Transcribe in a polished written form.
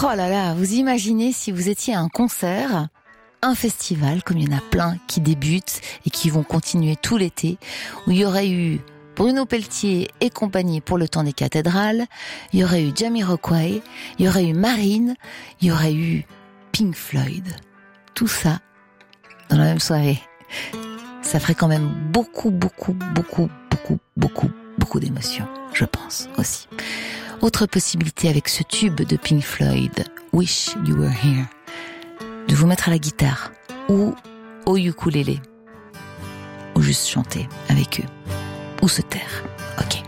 Oh là là, vous imaginez si vous étiez à un concert, un festival, comme il y en a plein qui débutent et qui vont continuer tout l'été, où il y aurait eu Bruno Pelletier et compagnie pour le temps des cathédrales, il y aurait eu Jamiroquai, il y aurait eu Marine, il y aurait eu Pink Floyd. Tout ça dans la même soirée. Ça ferait quand même beaucoup d'émotions, je pense aussi. Autre possibilité avec ce tube de Pink Floyd, Wish You Were Here, de vous mettre à la guitare ou au ukulélé, ou juste chanter avec eux, ou se taire. Ok.